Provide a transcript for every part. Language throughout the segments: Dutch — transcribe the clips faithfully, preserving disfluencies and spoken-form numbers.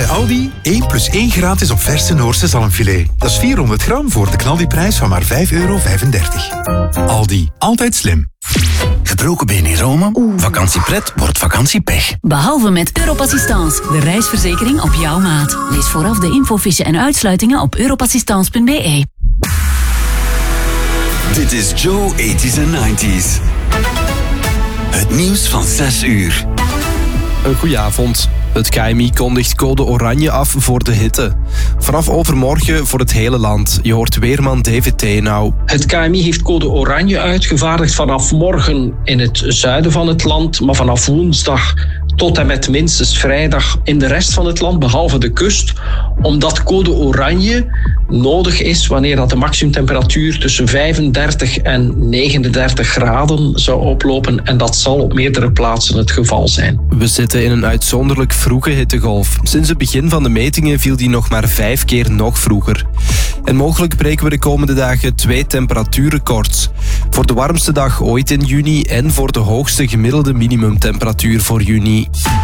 Aldi één plus één gratis op verse Noorse zalmfilet. Dat is vierhonderd gram voor de knaldiprijs van maar vijf euro vijfendertig. Aldi, altijd slim. Gebroken been in Rome? Vakantiepret wordt vakantiepech. Behalve met Europassistance, de reisverzekering op jouw maat. Lees vooraf de infofiche en uitsluitingen op europassistance punt b e. Dit is Joe eighties en nineties. Het nieuws van zes uur. Een goedenavond. Het K M I kondigt code oranje af voor de hitte. Vanaf overmorgen voor het hele land. Je hoort weerman David Teenau. Het K M I heeft code oranje uitgevaardigd vanaf morgen in het zuiden van het land, maar vanaf woensdag tot en met minstens vrijdag in de rest van het land, behalve de kust, omdat code oranje nodig is wanneer dat de maximumtemperatuur tussen vijfendertig en negenendertig graden zou oplopen, en dat zal op meerdere plaatsen het geval zijn. We zitten in een uitzonderlijk vroege hittegolf. Sinds het begin van de metingen viel die nog maar vijf keer nog vroeger. En mogelijk breken we de komende dagen twee temperatuurrecords. Voor de warmste dag ooit in juni en voor de hoogste gemiddelde minimumtemperatuur voor juni.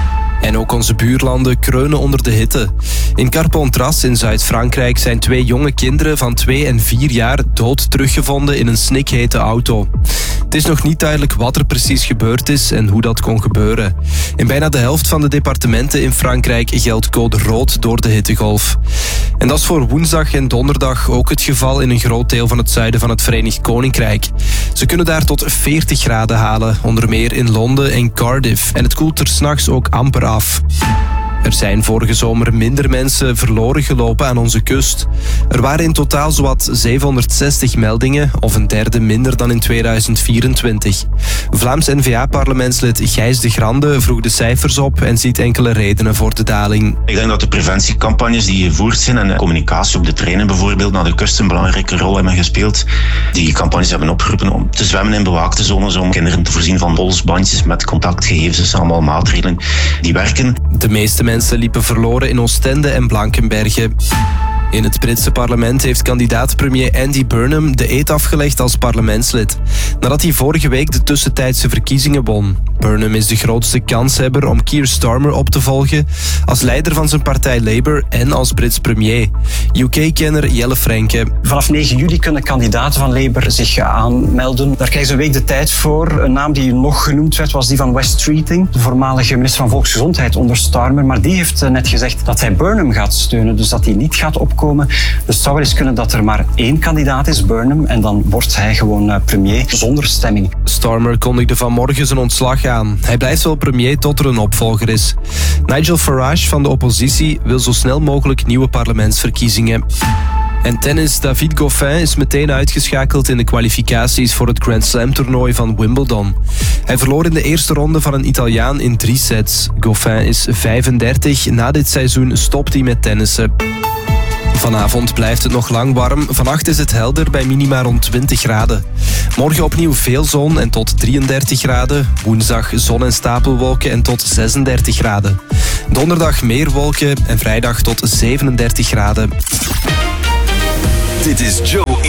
En ook onze buurlanden kreunen onder de hitte. In Carpentras in Zuid-Frankrijk zijn twee jonge kinderen van twee en vier jaar dood teruggevonden in een snikhete auto. Het is nog niet duidelijk wat er precies gebeurd is en hoe dat kon gebeuren. In bijna de helft van de departementen in Frankrijk geldt code rood door de hittegolf. En dat is voor woensdag en donderdag ook het geval in een groot deel van het zuiden van het Verenigd Koninkrijk. Ze kunnen daar tot veertig graden halen, onder meer in Londen en Cardiff. En het koelt er 's nachts ook amper af. Er zijn vorige zomer minder mensen verloren gelopen aan onze kust. Er waren in totaal zowat zevenhonderdzestig meldingen, of een derde minder dan in tweeduizend vierentwintig. Vlaams N V A-parlementslid Gijs de Grande vroeg de cijfers op en ziet enkele redenen voor de daling. Ik denk dat de preventiecampagnes die gevoerd zijn en de communicatie op de treinen bijvoorbeeld naar de kust een belangrijke rol hebben gespeeld. Die campagnes hebben opgeroepen om te zwemmen in bewaakte zones, om kinderen te voorzien van polsbandjes met contactgegevens. Dat zijn allemaal maatregelen die werken. De meeste mensen liepen verloren in Oostende en Blankenberge. In het Britse parlement heeft kandidaat-premier Andy Burnham de eed afgelegd als parlementslid, nadat hij vorige week de tussentijdse verkiezingen won. Burnham is de grootste kanshebber om Keir Starmer op te volgen als leider van zijn partij Labour en als Brits premier. U K-kenner Jelle Frenke. Vanaf negen juli kunnen kandidaten van Labour zich aanmelden. Daar krijgen ze een week de tijd voor. Een naam die nog genoemd werd was die van Wes Streeting, de voormalige minister van Volksgezondheid onder Starmer. Maar die heeft net gezegd dat hij Burnham gaat steunen, dus dat hij niet gaat opkomen. Dus het zou wel eens kunnen dat er maar één kandidaat is, Burnham, en dan wordt hij gewoon premier zonder stemming. Starmer kondigde vanmorgen zijn ontslag aan. Hij blijft wel premier tot er een opvolger is. Nigel Farage van de oppositie wil zo snel mogelijk nieuwe parlementsverkiezingen. En tennis, David Goffin is meteen uitgeschakeld in de kwalificaties voor het Grand Slam toernooi van Wimbledon. Hij verloor in de eerste ronde van een Italiaan in drie sets. Goffin is vijfendertig. Na dit seizoen stopt hij met tennissen. Vanavond blijft het nog lang warm. Vannacht is het helder bij minima rond twintig graden. Morgen opnieuw veel zon en tot drieëndertig graden. Woensdag zon en stapelwolken en tot zesendertig graden. Donderdag meer wolken en vrijdag tot zevenendertig graden. Dit is Joe